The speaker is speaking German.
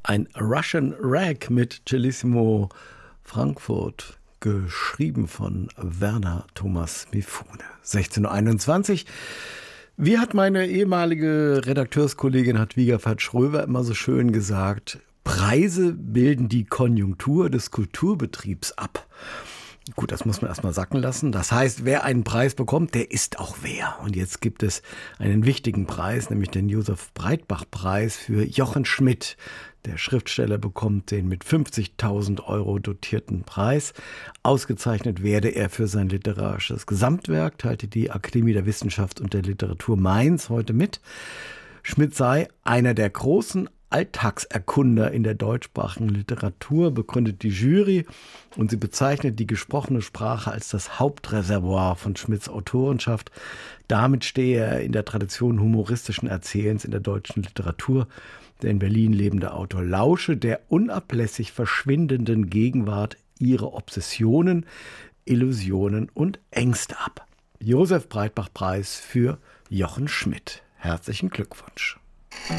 Ein Russian Rag mit Cellissimo Frankfurt, geschrieben von Werner Thomas Mifune. 16:21 Uhr. Wie hat meine ehemalige Redakteurskollegin Hadwiga Fatsch-Röver immer so schön gesagt, Preise bilden die Konjunktur des Kulturbetriebs ab. Gut, das muss man erstmal sacken lassen. Das heißt, wer einen Preis bekommt, der ist auch wer. Und jetzt gibt es einen wichtigen Preis, nämlich den Josef-Breitbach-Preis für Jochen Schmidt. Der Schriftsteller bekommt den mit 50.000 € dotierten Preis. Ausgezeichnet werde er für sein literarisches Gesamtwerk, teilte die Akademie der Wissenschaft und der Literatur Mainz heute mit. Schmidt sei einer der großen Alltagserkunder in der deutschsprachigen Literatur, begründet die Jury, und sie bezeichnet die gesprochene Sprache als das Hauptreservoir von Schmidts Autorenschaft. Damit stehe er in der Tradition humoristischen Erzählens in der deutschen Literatur. Der in Berlin lebende Autor lausche der unablässig verschwindenden Gegenwart ihre Obsessionen, Illusionen und Ängste ab. Josef-Breitbach-Preis für Jochen Schmidt. Herzlichen Glückwunsch.